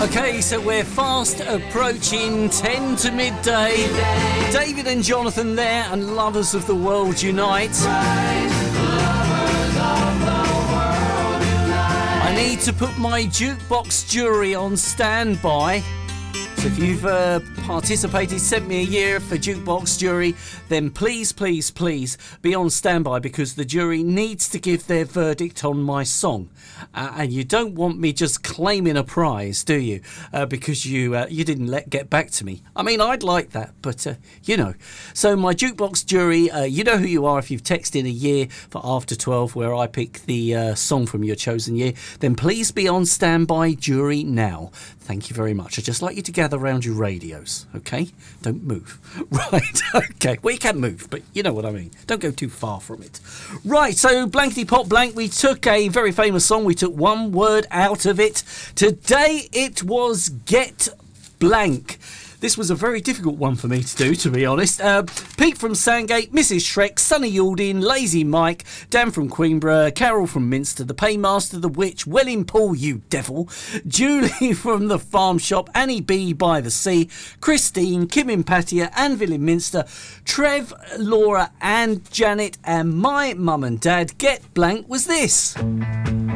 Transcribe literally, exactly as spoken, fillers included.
Okay, so we're fast approaching ten to midday. David and Jonathan there, and Lovers of the World Unite. I need to put my jukebox jury on standby. So if you've uh, participated, sent me a year for jukebox jury, then please, please, please be on standby, because the jury needs to give their verdict on my song. Uh, and you don't want me just claiming a prize, do you? Uh, because you uh, you didn't let get back to me. I mean, I'd like that, but uh, you know. So my jukebox jury, uh, you know who you are if you've texted in a year for After twelve, where I pick the uh, song from your chosen year. Then please be on standby, jury, now. Thank you very much. I'd just like you to gather around your radios, okay? Don't move. Right, okay. Well, you can move, but you know what I mean. Don't go too far from it. Right, so blankety pop blank, we took a very famous song. We took one word out of it. Today it was Get Blank. This was a very difficult one for me to do, to be honest. Uh, Pete from Sandgate, Missus Shrek, Sonny Yaldin, Lazy Mike, Dan from Queenborough, Carol from Minster, The Paymaster, The Witch, Welling Paul, you devil, Julie from the Farm Shop, Annie B by the Sea, Christine, Kim in Patia, Anvil in Minster, Trev, Laura and Janet, and my mum and dad. Get Blank was this.